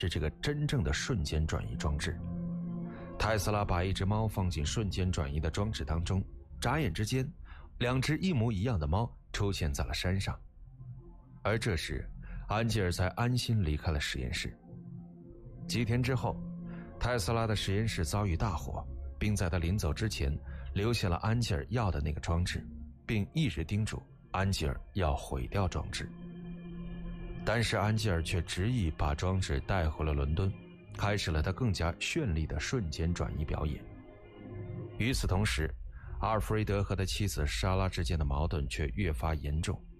是这个真正的瞬间转移装置。特斯拉把一只猫放进瞬间转移的装置当中，眨眼之间，2只一模一样的猫出现在了山上。而这时，安吉尔才安心离开了实验室。几天之后，特斯拉的实验室遭遇大火，并在他临走之前留下了安吉尔要的那个装置，并一直叮嘱安吉尔要毁掉装置。但是安吉尔却执意把装置带回了伦敦，开始了他更加绚丽的瞬间转移表演。与此同时，阿尔弗雷德和他妻子莎拉之间的矛盾却越发严重。